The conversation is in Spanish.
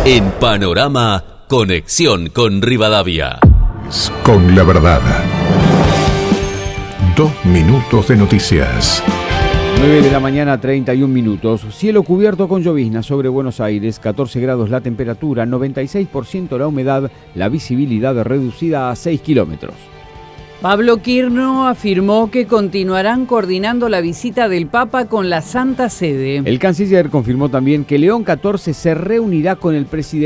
En Panorama, conexión con Rivadavia. Con la verdad. 2 minutos de noticias. 9 de la mañana, 31 minutos. Cielo cubierto con llovizna sobre Buenos Aires, 14 grados la temperatura, 96% la humedad, la visibilidad reducida a 6 kilómetros. Pablo Quirno afirmó que continuarán coordinando la visita del Papa con la Santa Sede. El canciller confirmó también que León XIV se reunirá con el presidente